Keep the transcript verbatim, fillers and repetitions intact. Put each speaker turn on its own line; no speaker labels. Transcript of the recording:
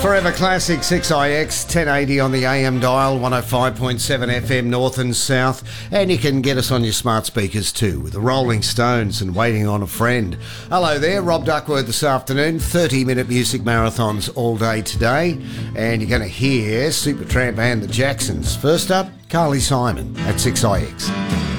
Forever Classic, six I X, ten eighty on the A M dial, one oh five point seven F M north and south. And you can get us on your smart speakers too, with the Rolling Stones and Waiting on a Friend. Hello there, Rob Duckworth this afternoon. thirty minute music marathons all day today. And you're going to hear Supertramp and the Jacksons. First up, Carly Simon at six I X.